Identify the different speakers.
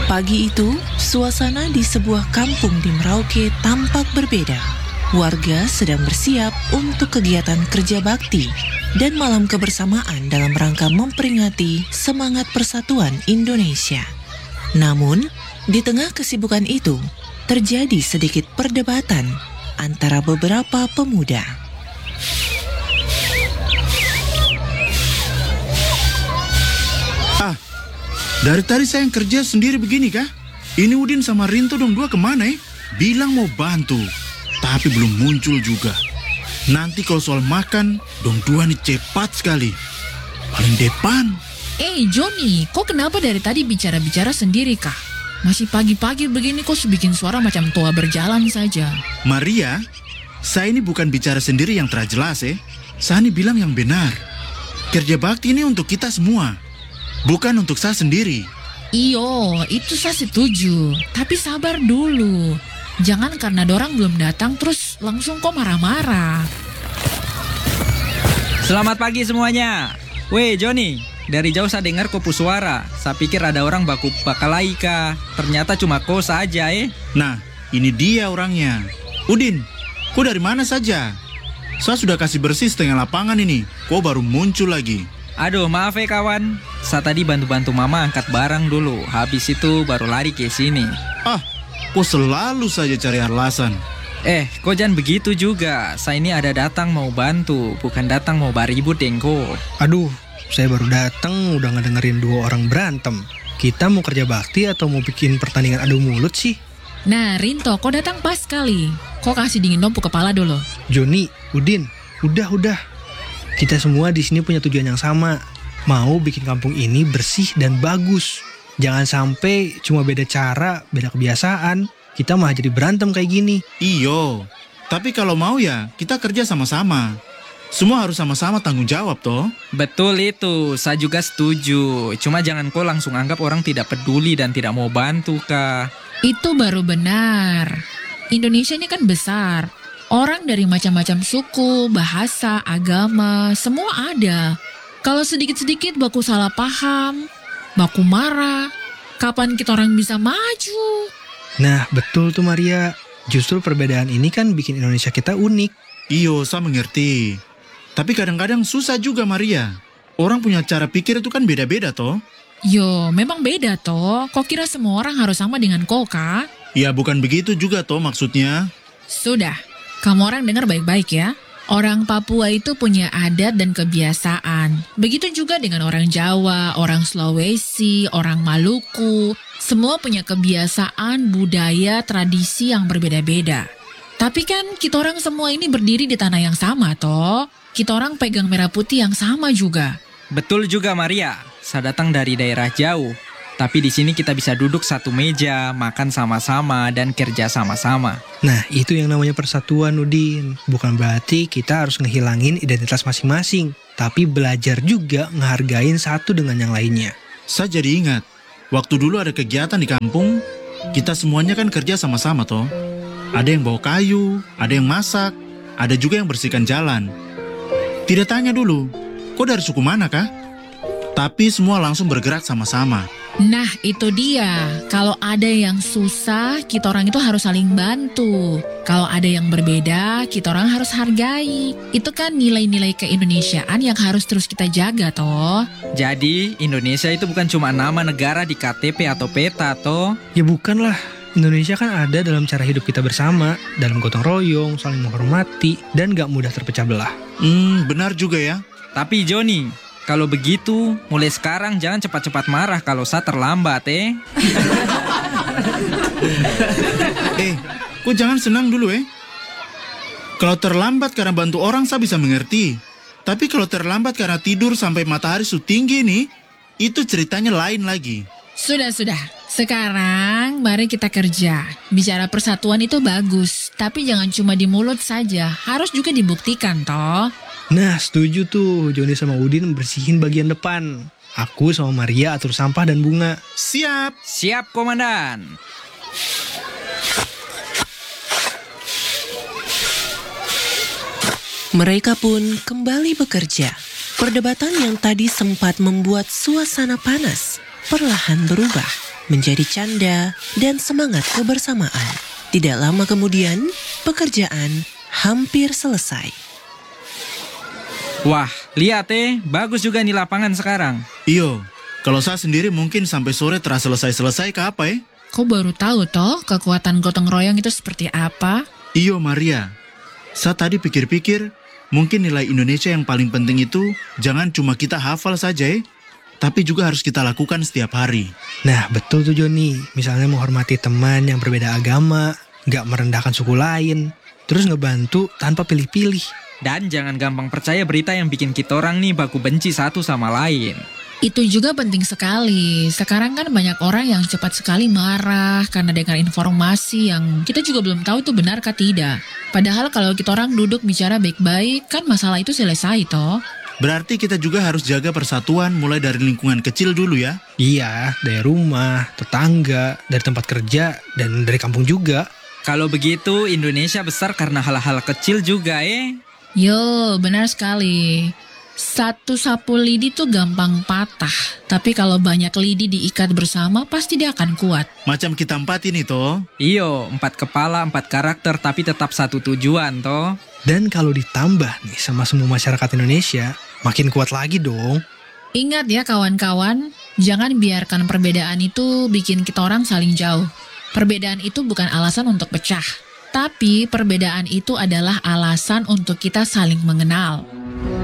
Speaker 1: Pagi itu, suasana di sebuah kampung di Merauke tampak berbeda. Warga sedang bersiap untuk kegiatan kerja bakti dan malam kebersamaan dalam rangka memperingati semangat persatuan Indonesia. Namun, di tengah kesibukan itu, terjadi sedikit perdebatan antara beberapa pemuda.
Speaker 2: Dari tadi saya yang kerja sendiri begini kah? Ini Udin sama Rinto dong dua kemana ya? Bilang mau bantu, tapi belum muncul juga. Nanti kalau soal makan, dong dua nih cepat sekali. Paling depan.
Speaker 3: Joni, kok kenapa dari tadi bicara-bicara sendiri kah? Masih pagi-pagi begini kok bikin suara macam tua berjalan saja.
Speaker 2: Maria, saya ini bukan bicara sendiri yang terjelas ya. Saya ini bilang yang benar. Kerja bakti ini untuk kita semua. Bukan untuk saya sendiri.
Speaker 3: Iyo, itu saya setuju. Tapi sabar dulu. Jangan karena dorang belum datang terus langsung kok marah-marah.
Speaker 4: Selamat pagi semuanya. Weh Joni, dari jauh saya dengar kopu suara. Saya pikir ada orang baku bakalai kah. Ternyata cuma kau saja
Speaker 2: Nah, ini dia orangnya. Udin, kau dari mana saja? Saya sudah kasih bersih setengah lapangan ini. Kau baru muncul lagi.
Speaker 4: Aduh, maaf kawan. Saya tadi bantu-bantu mama angkat barang dulu. Habis itu baru lari ke sini.
Speaker 2: Kau selalu saja cari alasan.
Speaker 4: Kau jangan begitu juga. Saya ini ada datang mau bantu, bukan datang mau baribut dengko.
Speaker 5: Aduh, saya baru datang udah ngedengerin dua orang berantem. Kita mau kerja bakti atau mau bikin pertandingan adu mulut sih?
Speaker 3: Nah, Rinto, kau datang pas sekali. Kau kasih dingin dompu kepala dulu.
Speaker 5: Joni, Udin, udah. Kita semua di sini punya tujuan yang sama. Mau bikin kampung ini bersih dan bagus. Jangan sampai cuma beda cara, beda kebiasaan. Kita malah jadi berantem kayak gini.
Speaker 2: Iyo, tapi kalau mau ya kita kerja sama-sama. Semua harus sama-sama tanggung jawab toh.
Speaker 4: Betul itu, saya juga setuju. Cuma jangan kau langsung anggap orang tidak peduli dan tidak mau bantu kah.
Speaker 3: Itu baru benar. Indonesia ini kan besar. Orang dari macam-macam suku, bahasa, agama, semua ada. Kalau sedikit-sedikit baku salah paham, baku marah, kapan kita orang bisa maju?
Speaker 5: Nah, betul tuh Maria. Justru perbedaan ini kan bikin Indonesia kita unik.
Speaker 2: Iyo, saya mengerti. Tapi kadang-kadang susah juga Maria. Orang punya cara pikir itu kan beda-beda toh.
Speaker 3: Yo, memang beda toh. Kok kira semua orang harus sama dengan kau kah?
Speaker 2: Ya bukan begitu juga toh maksudnya.
Speaker 3: Sudah. Kamu orang dengar baik-baik ya. Orang Papua itu punya adat dan kebiasaan. Begitu juga dengan orang Jawa, orang Sulawesi, orang Maluku. Semua punya kebiasaan, budaya, tradisi yang berbeda-beda. Tapi kan kita orang semua ini berdiri di tanah yang sama toh. Kita orang pegang merah putih yang sama juga.
Speaker 4: Betul juga Maria. Saya datang dari daerah jauh. Tapi di sini kita bisa duduk satu meja, makan sama-sama, dan kerja sama-sama.
Speaker 5: Nah, itu yang namanya persatuan, Udin. Bukan berarti kita harus ngehilangin identitas masing-masing, tapi belajar juga ngehargain satu dengan yang lainnya.
Speaker 2: Saya jadi ingat, waktu dulu ada kegiatan di kampung, kita semuanya kan kerja sama-sama toh. Ada yang bawa kayu, ada yang masak, ada juga yang bersihkan jalan. Tidak tanya dulu, kok dari suku mana kah? Tapi semua langsung bergerak sama-sama.
Speaker 3: Nah, itu dia. Kalau ada yang susah, kita orang itu harus saling bantu. Kalau ada yang berbeda, kita orang harus hargai. Itu kan nilai-nilai keindonesiaan yang harus terus kita jaga, toh.
Speaker 4: Jadi, Indonesia itu bukan cuma nama negara di KTP atau peta, toh.
Speaker 5: Ya bukanlah. Indonesia kan ada dalam cara hidup kita bersama, dalam gotong royong, saling menghormati, dan gak mudah terpecah belah.
Speaker 2: Benar juga ya.
Speaker 4: Tapi Joni, kalau begitu, mulai sekarang jangan cepat-cepat marah kalau saya terlambat,
Speaker 2: Kok jangan senang dulu Kalau terlambat karena bantu orang saya bisa mengerti. Tapi kalau terlambat karena tidur sampai matahari sudah tinggi nih, itu ceritanya lain lagi.
Speaker 3: Sudah. Sekarang mari kita kerja. Bicara persatuan itu bagus, tapi jangan cuma di mulut saja. Harus juga dibuktikan, toh.
Speaker 5: Nah, setuju tuh. Joni sama Udin bersihin bagian depan. Aku sama Maria atur sampah dan bunga.
Speaker 2: Siap.
Speaker 4: Siap, Komandan.
Speaker 1: Mereka pun kembali bekerja. Perdebatan yang tadi sempat membuat suasana panas perlahan berubah. menjadi canda dan semangat kebersamaan. Tidak lama kemudian, pekerjaan hampir selesai.
Speaker 4: Wah, lihat bagus juga nih lapangan sekarang.
Speaker 2: Iyo, kalau saya sendiri mungkin sampai sore terasa selesai-selesai ke apa ya?
Speaker 3: Kau baru tahu toh kekuatan gotong royong itu seperti apa?
Speaker 2: Iyo Maria, saya tadi pikir-pikir mungkin nilai Indonesia yang paling penting itu jangan cuma kita hafal saja tapi juga harus kita lakukan setiap hari.
Speaker 5: Nah, betul tuh Joni. Misalnya menghormati teman yang berbeda agama, nggak merendahkan suku lain, terus ngebantu tanpa pilih-pilih.
Speaker 4: Dan jangan gampang percaya berita yang bikin kita orang nih baku benci satu sama lain.
Speaker 3: Itu juga penting sekali. Sekarang kan banyak orang yang cepat sekali marah karena dengar informasi yang kita juga belum tahu itu benar kah tidak. Padahal kalau kita orang duduk bicara baik-baik, kan masalah itu selesai toh.
Speaker 2: Berarti kita juga harus jaga persatuan mulai dari lingkungan kecil dulu ya.
Speaker 5: Iya, dari rumah, tetangga, dari tempat kerja, dan dari kampung juga.
Speaker 4: Kalau begitu Indonesia besar karena hal-hal kecil juga
Speaker 3: Yo, benar sekali. Satu sapu lidi tuh gampang patah. Tapi kalau banyak lidi diikat bersama, pasti dia akan kuat.
Speaker 2: Macam kita 4 ini toh.
Speaker 4: Iyo, 4 kepala, 4 karakter tapi tetap satu tujuan toh.
Speaker 5: Dan kalau ditambah nih sama semua masyarakat Indonesia, makin kuat lagi dong.
Speaker 3: Ingat ya kawan-kawan, jangan biarkan perbedaan itu bikin kita orang saling jauh. Perbedaan itu bukan alasan untuk pecah. Tapi perbedaan itu adalah alasan untuk kita saling mengenal.